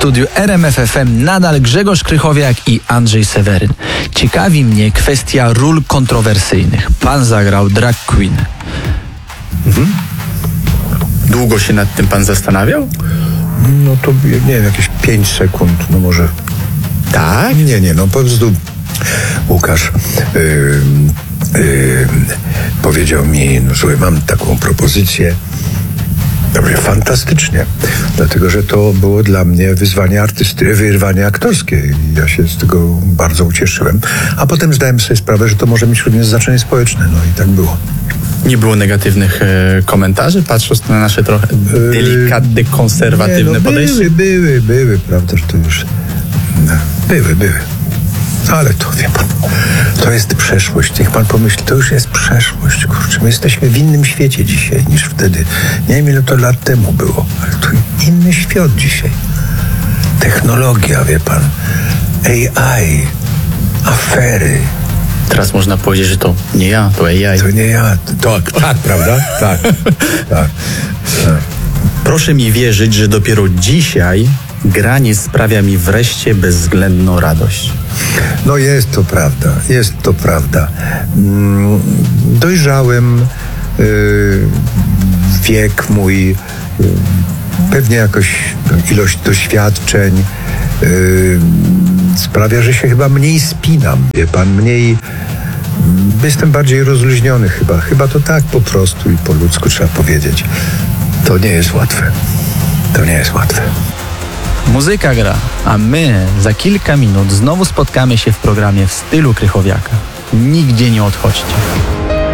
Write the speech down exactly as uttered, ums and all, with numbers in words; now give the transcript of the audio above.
studiu R M F F M nadal Grzegorz Krychowiak i Andrzej Seweryn. Ciekawi mnie kwestia ról kontrowersyjnych. Pan zagrał drag queen. Mhm. Długo się nad tym pan zastanawiał? No to nie wiem, jakieś pięć sekund, no może. Tak? Nie, nie, no po prostu Łukasz yy, yy, powiedział mi, no słuchaj, mam taką propozycję. Dobrze, fantastycznie. Dlatego, że to było dla mnie wyzwanie artysty, wyzwanie aktorskie. I ja się z tego bardzo ucieszyłem. A potem zdałem sobie sprawę, że to może mieć również znaczenie społeczne. No i tak było. Nie było negatywnych e, komentarzy, patrząc na nasze trochę delikatne, konserwatywne nie, no, podejście? Były, były, były, prawda, że to już... No, były, były. Ale to, wie pan, to jest przeszłość. Niech pan pomyśli, to już jest przeszłość. Kurczę, my jesteśmy w innym świecie dzisiaj niż wtedy. Nie wiem, ile to lat temu było, ale to inny świat dzisiaj. Technologia, wie pan. A I, afery. Teraz można powiedzieć, że to nie ja, to A I. To nie ja. Tak, tak, prawda? Tak, tak, tak. Proszę mi wierzyć, że dopiero dzisiaj granie sprawia mi wreszcie bezwzględną radość. No jest to prawda, jest to prawda. Mm, dojrzałem, yy, wiek mój, yy, pewnie jakoś ilość doświadczeń yy, sprawia, że się chyba mniej spinam, wie pan, mniej... Yy, jestem bardziej rozluźniony chyba. Chyba to tak po prostu i po ludzku trzeba powiedzieć. To nie jest łatwe. To nie jest łatwe. Muzyka gra, a my za kilka minut znowu spotkamy się w programie w stylu Krychowiaka. Nigdzie nie odchodźcie.